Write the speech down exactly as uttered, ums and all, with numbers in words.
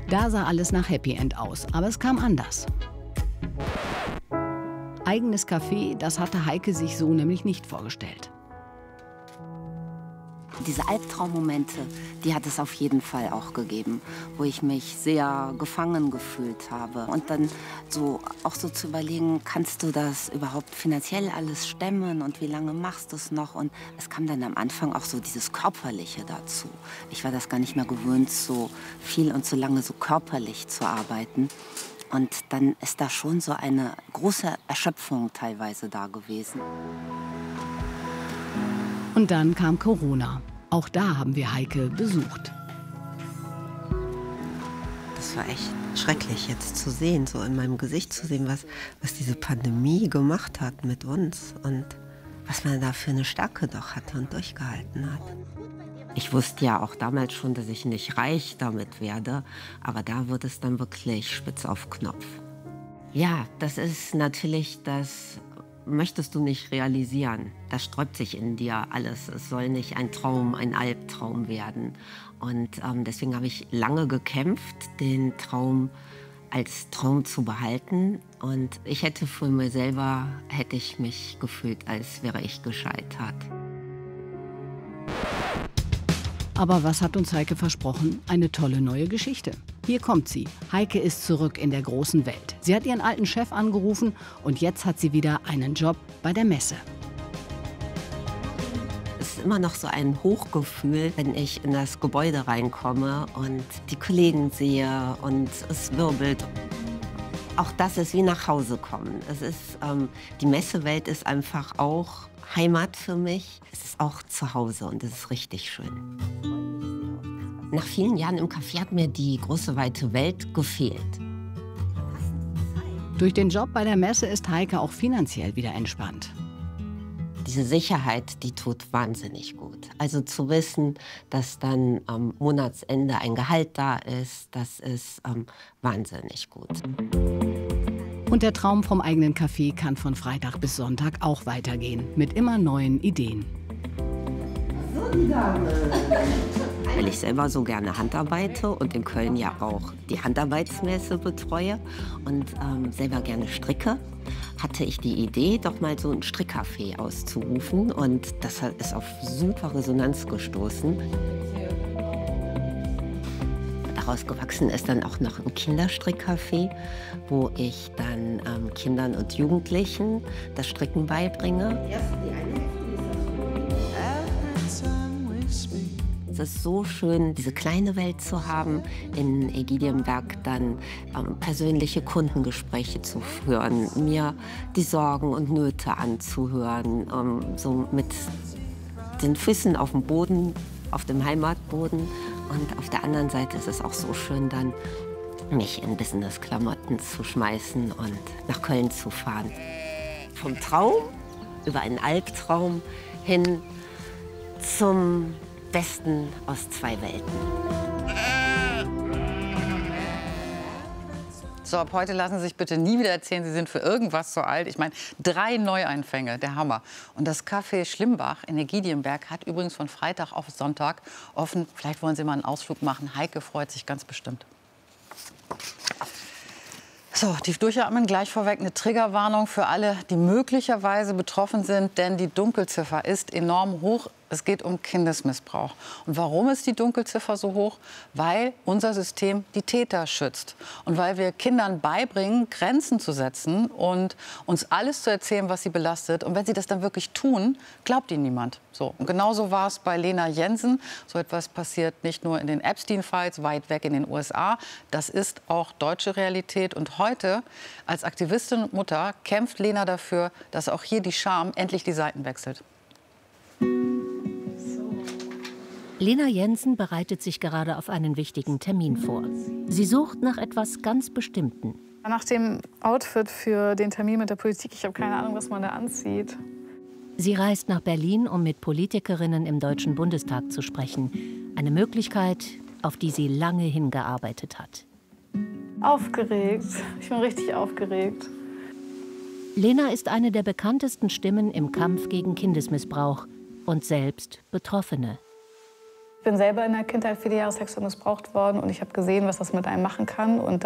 Da sah alles nach Happy End aus, aber es kam anders. Eigenes Café, das hatte Heike sich so nämlich nicht vorgestellt. Diese Albtraummomente, die hat es auf jeden Fall auch gegeben, wo ich mich sehr gefangen gefühlt habe. Und dann so auch so zu überlegen, kannst du das überhaupt finanziell alles stemmen und wie lange machst du es noch? Und es kam dann am Anfang auch so dieses Körperliche dazu. Ich war das gar nicht mehr gewöhnt, so viel und so lange so körperlich zu arbeiten. Und dann ist da schon so eine große Erschöpfung teilweise da gewesen. Und dann kam Corona. Auch da haben wir Heike besucht. Das war echt schrecklich jetzt zu sehen, so in meinem Gesicht zu sehen, was, was diese Pandemie gemacht hat mit uns und was man da für eine Stärke doch hatte und durchgehalten hat. Ich wusste ja auch damals schon, dass ich nicht reich damit werde, aber da wird es dann wirklich spitz auf Knopf. Ja, das ist natürlich das, möchtest du nicht realisieren. Das sträubt sich in dir alles. Es soll nicht ein Traum, ein Albtraum werden. Und ähm, deswegen habe ich lange gekämpft, den Traum als Traum zu behalten. Und ich hätte für mich selber, hätte ich mich gefühlt, als wäre ich gescheitert. Aber was hat uns Heike versprochen? Eine tolle neue Geschichte. Hier kommt sie. Heike ist zurück in der großen Welt. Sie hat ihren alten Chef angerufen und jetzt hat sie wieder einen Job bei der Messe. Es ist immer noch so ein Hochgefühl, wenn ich in das Gebäude reinkomme und die Kollegen sehe und es wirbelt. Auch das ist wie nach Hause kommen. Es ist, ähm, die Messewelt ist einfach auch Heimat für mich. Es ist auch zu Hause und es ist richtig schön. Nach vielen Jahren im Café hat mir die große, weite Welt gefehlt. Durch den Job bei der Messe ist Heike auch finanziell wieder entspannt. Diese Sicherheit, die tut wahnsinnig gut. Also zu wissen, dass dann am Monatsende ein Gehalt da ist, das ist ähm, wahnsinnig gut. Und der Traum vom eigenen Café kann von Freitag bis Sonntag auch weitergehen, mit immer neuen Ideen. So, die Dame. Weil ich selber so gerne handarbeite und in Köln ja auch die Handarbeitsmesse betreue und ähm, selber gerne stricke, hatte ich die Idee, doch mal so ein Strickcafé auszurufen. Und das ist auf super Resonanz gestoßen. Daraus gewachsen ist dann auch noch ein Kinderstrickcafé, wo ich dann ähm, Kindern und Jugendlichen das Stricken beibringe. Es ist so schön, diese kleine Welt zu haben, in Ägidienberg dann ähm, persönliche Kundengespräche zu führen, mir die Sorgen und Nöte anzuhören, ähm, so mit den Füßen auf dem Boden, auf dem Heimatboden. Und auf der anderen Seite ist es auch so schön, dann mich in Business-Klamotten zu schmeißen und nach Köln zu fahren. Vom Traum über einen Albtraum hin zum Besten aus zwei Welten. So, ab heute lassen Sie sich bitte nie wieder erzählen, Sie sind für irgendwas zu alt. Ich meine, drei Neueinfänge, der Hammer. Und das Café Schlimbach in Ägidienberg hat übrigens von Freitag auf Sonntag offen. Vielleicht wollen Sie mal einen Ausflug machen. Heike freut sich ganz bestimmt. So, tief durchatmen. Gleich vorweg eine Triggerwarnung für alle, die möglicherweise betroffen sind. Denn die Dunkelziffer ist enorm hoch. Es geht um Kindesmissbrauch. Und warum ist die Dunkelziffer so hoch? Weil unser System die Täter schützt. Und weil wir Kindern beibringen, Grenzen zu setzen und uns alles zu erzählen, was sie belastet. Und wenn sie das dann wirklich tun, glaubt ihnen niemand. So. Und genauso war es bei Lena Jensen. So etwas passiert nicht nur in den Epstein-Files, weit weg in den U S A. Das ist auch deutsche Realität. Und heute, als Aktivistin und Mutter, kämpft Lena dafür, dass auch hier die Scham endlich die Seiten wechselt. Lena Jensen bereitet sich gerade auf einen wichtigen Termin vor. Sie sucht nach etwas ganz Bestimmten. Nach dem Outfit für den Termin mit der Politik, ich habe keine Ahnung, was man da anzieht. Sie reist nach Berlin, um mit Politikerinnen im Deutschen Bundestag zu sprechen. Eine Möglichkeit, auf die sie lange hingearbeitet hat. Aufgeregt. Ich bin richtig aufgeregt. Lena ist eine der bekanntesten Stimmen im Kampf gegen Kindesmissbrauch und selbst Betroffene. Ich bin selber in der Kindheit viele Jahre sexuell missbraucht worden und ich habe gesehen, was das mit einem machen kann. Und